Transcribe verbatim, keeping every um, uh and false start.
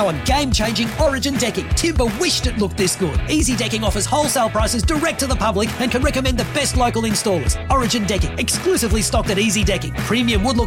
now on game-changing Origin decking. Timber wished it looked this good. Easy Decking offers wholesale prices direct to the public and can recommend the best local installers. Origin Decking, exclusively stocked at Easy Decking. Premium wood look